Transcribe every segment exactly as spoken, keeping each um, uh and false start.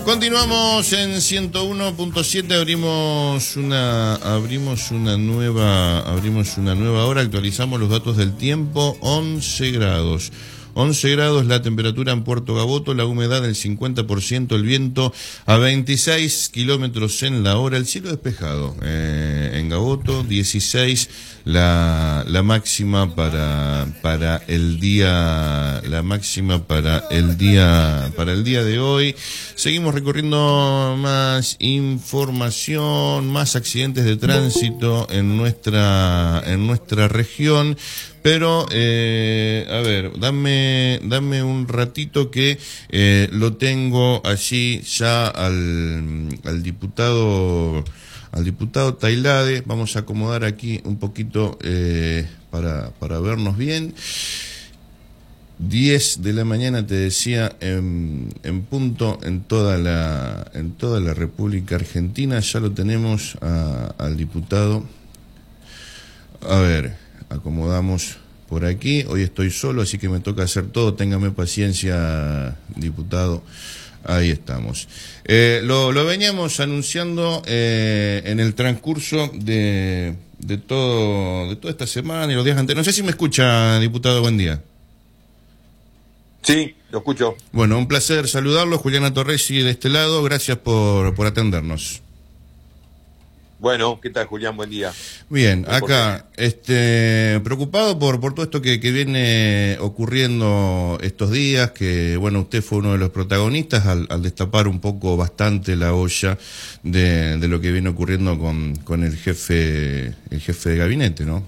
Continuamos en ciento uno punto siete, abrimos una abrimos una nueva abrimos una nueva hora, actualizamos los datos del tiempo. Once grados. once grados la temperatura en Puerto Gaboto, la humedad del cincuenta por ciento, el viento a veintiséis kilómetros en la hora, el cielo despejado eh, en Gaboto. Dieciséis la la máxima para para el día la máxima para el día para el día de hoy. Seguimos recorriendo más información, más accidentes de tránsito en nuestra en nuestra región. Pero, eh, a ver, dame, dame un ratito que eh, lo tengo allí ya al, al diputado, al diputado Tailade. Vamos a acomodar aquí un poquito eh, para, para vernos bien. diez de la mañana, te decía, en, en punto en toda la, en toda la República Argentina. Ya lo tenemos a, al diputado. A ver. Acomodamos por aquí. Hoy estoy solo, así que me toca hacer todo. Téngame paciencia, diputado. Ahí estamos. Eh, lo, lo veníamos anunciando eh, en el transcurso de, de todo de toda esta semana y los días anteriores. No sé si me escucha, diputado. Buen día. Sí, lo escucho. Bueno, un placer saludarlo. Juliana Torresi de este lado. Gracias por, por atendernos. Bueno, ¿qué tal, Julián? Buen día. Bien, acá, este, preocupado por, por todo esto que, que viene ocurriendo estos días, que, bueno, usted fue uno de los protagonistas al, al destapar un poco bastante la olla de, de lo que viene ocurriendo con, con el jefe, el jefe de gabinete, ¿no?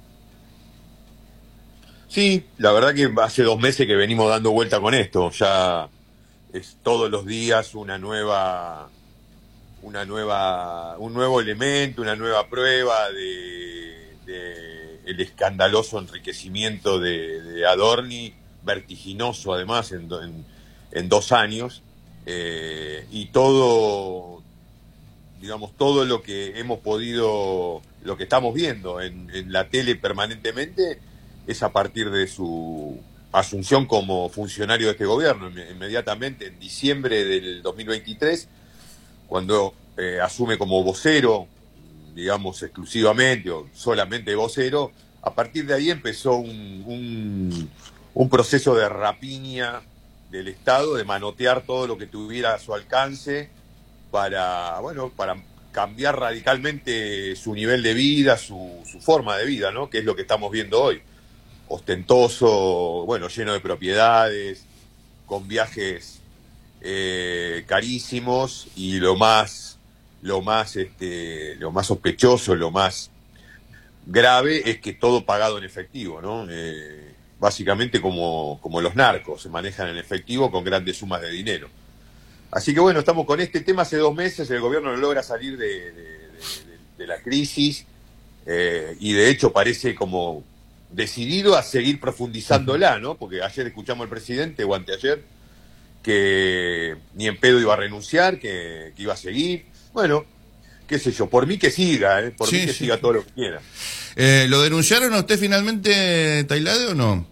Sí, la verdad que hace dos meses que venimos dando vuelta con esto. Ya es todos los días una nueva... una nueva un nuevo elemento, una nueva prueba de, de el escandaloso enriquecimiento de, de Adorni, vertiginoso además en, en, en dos años, eh, y todo, digamos, todo lo que hemos podido, lo que estamos viendo en, en la tele permanentemente es a partir de su asunción como funcionario de este gobierno. Inmediatamente, en diciembre del dos mil veintitrés, cuando eh, asume como vocero, digamos exclusivamente o solamente vocero, a partir de ahí empezó un, un, un proceso de rapiña del Estado, de manotear todo lo que tuviera a su alcance para, bueno, para cambiar radicalmente su nivel de vida, su, su forma de vida, ¿no? Que es lo que estamos viendo hoy. Ostentoso, bueno, lleno de propiedades, con viajes Eh, carísimos, y lo más lo más este lo más sospechoso, lo más grave es que todo pagado en efectivo, ¿no? Eh, básicamente como, como los narcos, se manejan en efectivo con grandes sumas de dinero. Así que bueno, estamos con este tema hace dos meses, el gobierno no logra salir de, de, de, de la crisis, eh, y de hecho parece como decidido a seguir profundizándola, ¿no? Porque ayer escuchamos al presidente, o anteayer, que ni en pedo iba a renunciar, que, que iba a seguir. Bueno, qué sé yo, por mí que siga, ¿eh? por sí, mí que sí, siga sí. todo lo que quiera. Eh, ¿Lo denunciaron a usted finalmente, Tailade, o no?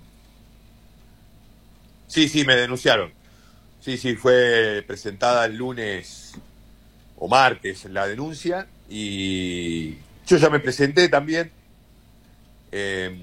Sí, sí, me denunciaron. Sí, sí, fue presentada el lunes o martes la denuncia, y yo ya me presenté también. Eh,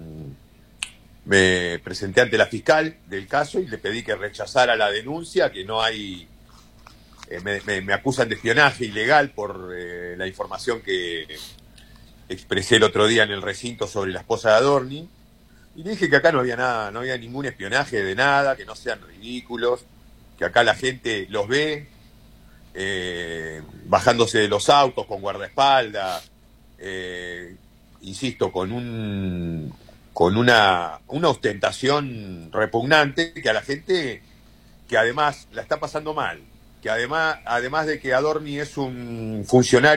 Me presenté ante la fiscal del caso y le pedí que rechazara la denuncia, que no hay... Eh, me, me, me acusan de espionaje ilegal por eh, la información que expresé el otro día en el recinto sobre la esposa de Adorni. Y le dije que acá no había nada, no había ningún espionaje de nada, que no sean ridículos, que acá la gente los ve eh, bajándose de los autos con guardaespaldas, eh, insisto, con un... con una, una ostentación repugnante, que a la gente que además la está pasando mal, que además, además de que Adorni es un funcionario